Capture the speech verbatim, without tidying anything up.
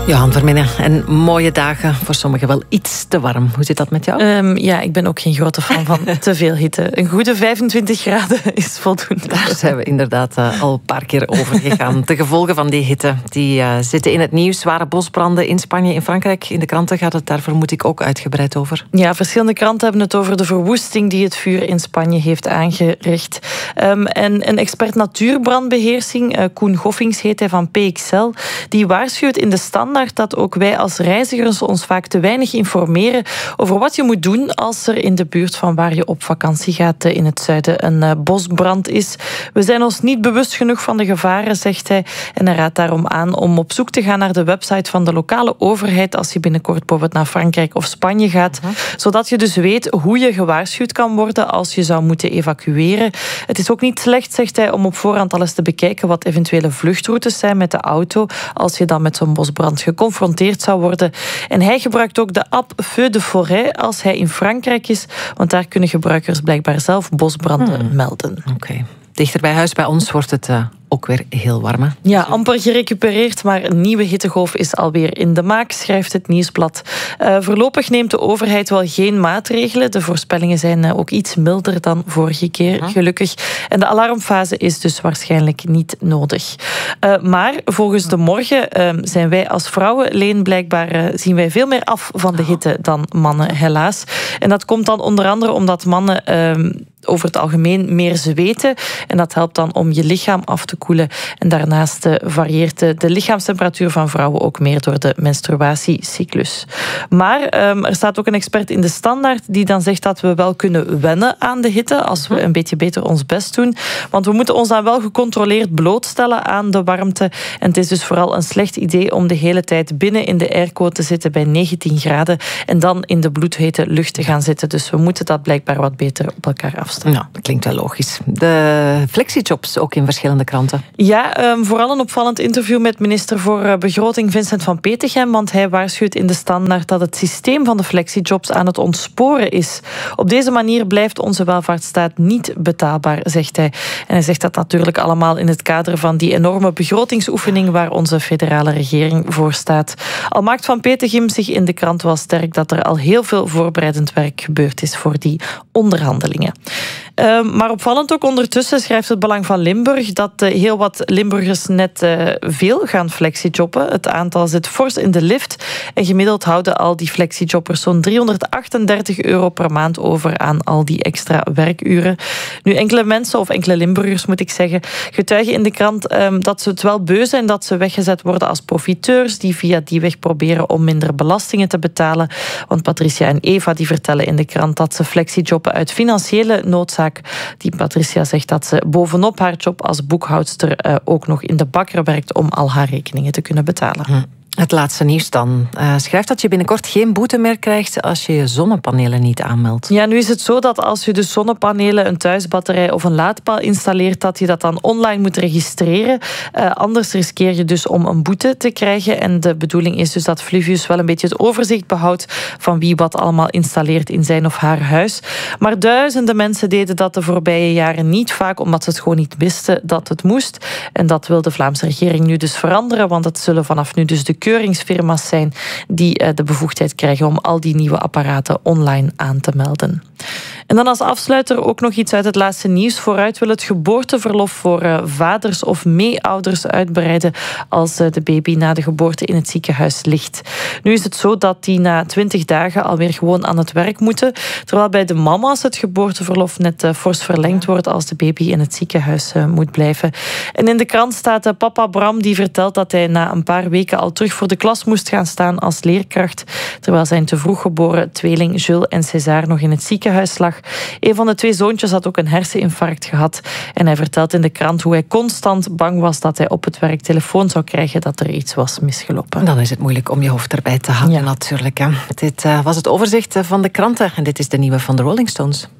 Johan Verminnen, en mooie dagen, voor sommigen wel iets te warm. Hoe zit dat met jou? Um, ja, ik ben ook geen grote fan van te veel hitte. Een goede vijfentwintig graden is voldoende. Daar zijn we inderdaad uh, al een paar keer over gegaan. De gevolgen van die hitte die, uh, zitten in het nieuws. Zware bosbranden in Spanje, in Frankrijk. In de kranten gaat het daar vermoed ik ook uitgebreid over. Ja, verschillende kranten hebben het over de verwoesting die het vuur in Spanje heeft aangericht. Um, en een expert natuurbrandbeheersing, uh, Koen Goffings heet hij, van P X L, die waarschuwt in de Standaard dat ook wij als reizigers ons vaak te weinig informeren over wat je moet doen als er in de buurt van waar je op vakantie gaat in het zuiden een uh, bosbrand is. We zijn ons niet bewust genoeg van de gevaren, zegt hij. En hij raadt daarom aan om op zoek te gaan naar de website van de lokale overheid als je binnenkort bijvoorbeeld naar Frankrijk of Spanje gaat. Uh-huh. Zodat je dus weet hoe je gewaarschuwd kan worden als je zou moeten evacueren. Het is ook niet slecht, zegt hij, om op voorhand al eens te bekijken wat eventuele vluchtroutes zijn met de auto als je dan met zo'n bosbrand geconfronteerd zou worden. En hij gebruikt ook de app Feu de Forêt als hij in Frankrijk is, want daar kunnen gebruikers blijkbaar zelf bosbranden hmm. melden. Oké. Okay. Dichter bij huis bij ons wordt het uh, ook weer heel warm. Hè? Ja, amper gerecupereerd, maar een nieuwe hittegolf is alweer in de maak, schrijft het Nieuwsblad. Uh, voorlopig neemt de overheid wel geen maatregelen. De voorspellingen zijn uh, ook iets milder dan vorige keer, uh-huh. gelukkig. En de alarmfase is dus waarschijnlijk niet nodig. Uh, maar volgens de morgen uh, zijn wij als vrouwen, Leen, blijkbaar uh, zien wij veel meer af van de hitte dan mannen, helaas. En dat komt dan onder andere omdat mannen Uh, over het algemeen meer zweten. En dat helpt dan om je lichaam af te koelen. En daarnaast varieert de, de lichaamstemperatuur van vrouwen ook meer door de menstruatiecyclus. Maar um, er staat ook een expert in de Standaard die dan zegt dat we wel kunnen wennen aan de hitte als we een beetje beter ons best doen. Want we moeten ons dan wel gecontroleerd blootstellen aan de warmte. En het is dus vooral een slecht idee om de hele tijd binnen in de airco te zitten bij negentien graden en dan in de bloedhete lucht te gaan zitten. Dus we moeten dat blijkbaar wat beter op elkaar afstemmen. Nou, dat klinkt wel logisch. De flexijobs ook in verschillende kranten. Ja, um, vooral een opvallend interview met minister voor Begroting Vincent van Petegem, want hij waarschuwt in de Standaard dat het systeem van de flexijobs aan het ontsporen is. Op deze manier blijft onze welvaartsstaat niet betaalbaar, zegt hij. En hij zegt dat natuurlijk allemaal in het kader van die enorme begrotingsoefening waar onze federale regering voor staat. Al maakt Van Petegem zich in de krant wel sterk dat er al heel veel voorbereidend werk gebeurd is voor die onderhandelingen. Uh, maar opvallend ook ondertussen schrijft het Belang van Limburg dat uh, heel wat Limburgers net uh, veel gaan flexijobben. Het aantal zit fors in de lift. En gemiddeld houden al die flexijobbers zo'n driehonderdachtendertig euro per maand over aan al die extra werkuren. Nu, enkele mensen, of enkele Limburgers moet ik zeggen, getuigen in de krant um, dat ze het wel beu zijn dat ze weggezet worden als profiteurs die via die weg proberen om minder belastingen te betalen. Want Patricia en Eva die vertellen in de krant dat ze flexijobben uit financiële noodzaak. Die Patricia zegt dat ze bovenop haar job als boekhoudster uh, ook nog in de bakker werkt om al haar rekeningen te kunnen betalen. Hm. Het laatste nieuws dan. Uh, schrijft dat je binnenkort geen boete meer krijgt als je je zonnepanelen niet aanmeldt. Ja, nu is het zo dat als je dus zonnepanelen, een thuisbatterij of een laadpaal installeert, dat je dat dan online moet registreren. Uh, anders riskeer je dus om een boete te krijgen. En de bedoeling is dus dat Fluvius wel een beetje het overzicht behoudt van wie wat allemaal installeert in zijn of haar huis. Maar duizenden mensen deden dat de voorbije jaren niet, vaak omdat ze het gewoon niet wisten dat het moest. En dat wil de Vlaamse regering nu dus veranderen, want het zullen vanaf nu dus de keuringsfirma's zijn die de bevoegdheid krijgen om al die nieuwe apparaten online aan te melden. En dan als afsluiter ook nog iets uit het laatste nieuws. Vooruit wil het geboorteverlof voor uh, vaders of meeouders uitbreiden als uh, de baby na de geboorte in het ziekenhuis ligt. Nu is het zo dat die na twintig dagen alweer gewoon aan het werk moeten, terwijl bij de mama's het geboorteverlof net uh, fors verlengd wordt als de baby in het ziekenhuis uh, moet blijven. En in de krant staat uh, papa Bram die vertelt dat hij na een paar weken al terug voor de klas moest gaan staan als leerkracht, terwijl zijn te vroeg geboren tweeling Jules en César nog in het ziekenhuis lag. Een van de twee zoontjes had ook een herseninfarct gehad en hij vertelt in de krant hoe hij constant bang was dat hij op het werk telefoon zou krijgen dat er iets was misgelopen. Dan is het moeilijk om je hoofd erbij te houden, ja. natuurlijk. Hè. Dit uh, was het overzicht van de kranten en dit is de nieuwe van de Rolling Stones.